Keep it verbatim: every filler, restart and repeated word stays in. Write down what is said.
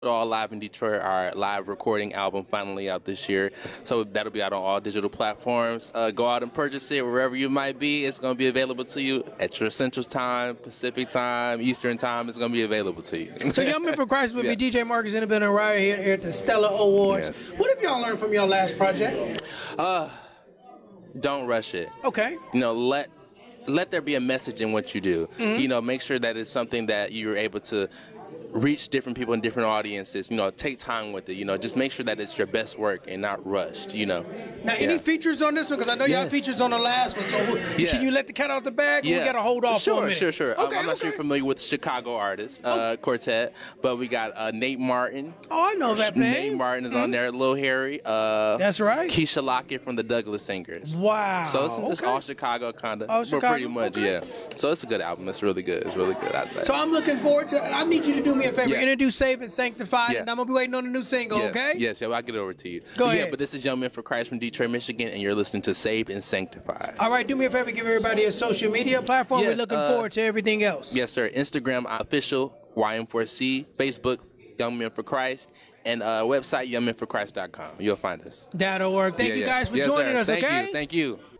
All Live in Detroit, our live recording album, finally out this year. So that'll be out on all digital platforms. Uh, go out and purchase it wherever you might be. It's going to be available to you at your Central Time, Pacific Time, Eastern Time. It's going to be available to you. So Young Men for Christ with Yeah. me, D J Marcus Independent right here, here at the Stella Awards. Yes. What have y'all learned from your last project? Uh, don't rush it. Okay. You know, let let there be a message in what you do. Mm-hmm. You know, make sure that it's something that you're able to reach different people and different audiences. You know, take time with it. You know, just make sure that it's your best work and not rushed. You know. Now, any Yeah. features on this one? Because I know y'all Yes. features on the last one. So Yeah. can you let the cat out the bag? Or we got to hold off sure, for a minute? Sure, sure, Okay, I'm, I'm not okay. sure you're familiar with Chicago artists, uh, Quartet, but we got uh, Nate Martin. Oh, I know that name. Nate Martin is on there. Lil Harry. Uh, That's right. Keisha Lockett from the Douglas Singers. Wow. So it's, it's Okay. all Chicago kind of. All Well, Chicago, pretty much, okay. yeah. So it's a good album. It's really good. It's really good, I'd say. So I'm looking forward to. I need you to do me a favor. Yeah. Introduce Save and Sanctified, Yeah. and I'm gonna be waiting on the new single. Yes, Okay. yes, yeah, well, I'll get it over to you. Go yeah, ahead. but this is Young Men for Christ from Detroit, Michigan, and you're listening to Saved and Sanctified. All right. Do me a favor. Give everybody a social media platform. We're Yes, looking uh, forward to everything else. Yes, sir. Instagram official Y M four C, Facebook Young Men for Christ, and uh, website young men for christ dot com. You'll find us. That'll work. Thank Yeah, you yeah. guys for Yes, joining sir. us. Thank Okay. you. Thank you.